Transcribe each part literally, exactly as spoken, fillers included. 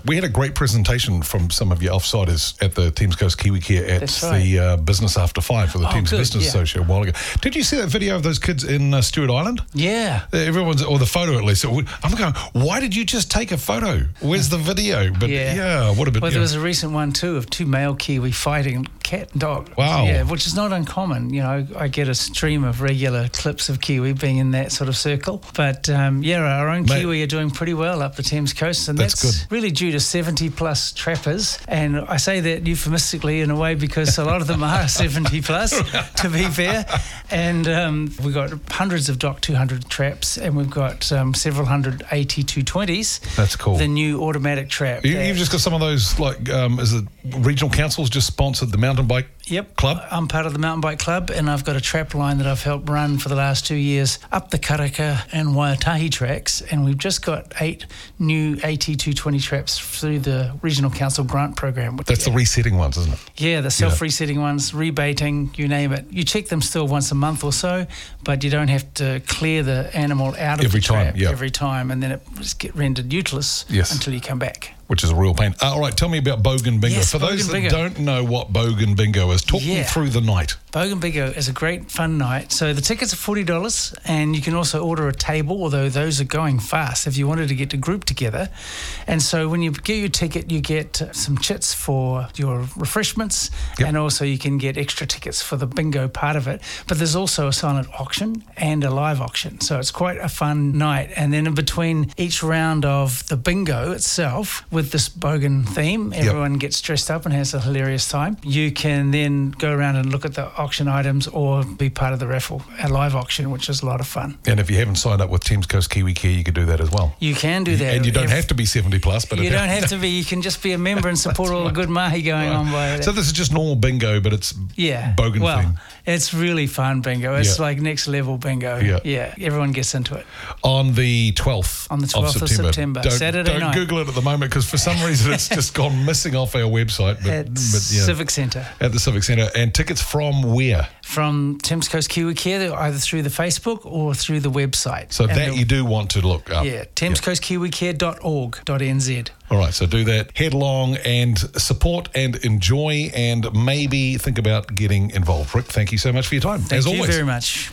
We had a great presentation from some of your offsiders at the Thames Coast Kiwi Care at That's right. the uh, Business After Five for the Oh, Thames good, Business yeah. Association a while ago. Did you see that video of those kids in uh, Stewart Island? Yeah. Everyone's, or the photo at least. So we- I'm going, why did you just take a photo? Where's the video? But Yeah. yeah, what a bit. Well, yeah. there was a recent one too of two male Kiwi fighting cat and dog. Wow. Yeah, which is not uncommon. You know, I get a stream of regular clips of Kiwi being in that sort of circle. But um, yeah, our own Mate, Kiwi are doing pretty well up the Thames coast, and that's that's, good. really due to seventy plus trappers. And I say that euphemistically in a way because a lot of them are seventy plus, to be fair. And um, we've got hundreds of D O C two hundred traps, and we've got um, several hundred A T two twenties. That's cool. The new automatic trap. You, that- you've just got some of those, like, um, is it regional councils just sponsored the mountain bike Yep. club? I'm part of the Mountain Bike Club, and I've got a trap line that I've helped run for the last two years up the Karaka and Waitahi tracks, and we've just got eight new A T two twenty traps through the Regional Council grant program. That's the resetting ones, isn't it? Yeah, the self-resetting ones, rebaiting, you name it. You check them still once a month or so, but you don't have to clear the animal out of Every the time, trap yeah. every time, and then it just get rendered useless Yes. until you come back. Which is a real pain. Uh, all right, tell me about Bogan Bingo. Yes, For those Bogan that Bingo. don't know what Bogan Bingo is, talk me Yeah. through the night. Bogan Bingo is a great fun night. So the tickets are forty dollars, and you can also order a table, although those are going fast if you wanted to get a group together. And so when you get your ticket, you get uh, some chits for your refreshments, Yep. and also you can get extra tickets for the bingo part of it. But there's also a silent auction and a live auction. So it's quite a fun night. And then in between each round of the bingo itself, with this Bogan theme, everyone gets dressed up and has a hilarious time. You can then go around and look at the auction items or be part of the raffle, a live auction, which is a lot of fun. And if you haven't signed up with Thames Coast Kiwi Care, you could do that as well. You can do that. And you don't If- have to be seventy plus, but You if don't have to be. You can just be a member and support all the good mahi going on by it. So this is just normal bingo, but it's Yeah. Bogan well, theme. it's really fun bingo. It's Yeah. like next level bingo. Yeah. Yeah. Everyone gets into it. On the twelfth On the twelfth of September, Don't, Saturday don't night. Google it at the moment because for some reason it's just gone missing off our website. But, At but yeah, Civic Centre. at the Civic Centre. And tickets from where? From Thames Coast Kiwi Care, either through the Facebook or through the website. So And that the- you do want to look up. Yeah, thames coast kiwi care dot org dot n z. All right, so do that. Head along and support and enjoy and maybe think about getting involved. Rick, thank you so much for your time. Thank as you always. very much.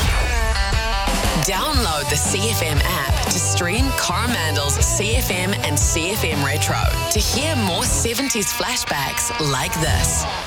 Download the C F M app to stream Coromandel's C F M and C F M Retro to hear more seventies flashbacks like this.